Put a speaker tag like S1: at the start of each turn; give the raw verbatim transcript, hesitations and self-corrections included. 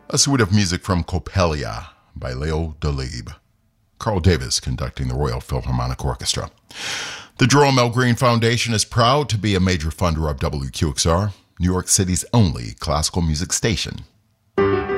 S1: A suite of music from Coppelia by Leo Delibes. Carl Davis conducting the Royal Philharmonic Orchestra. The Jerome L. Green Foundation is proud to be a major funder of W Q X R, New York City's only classical music station.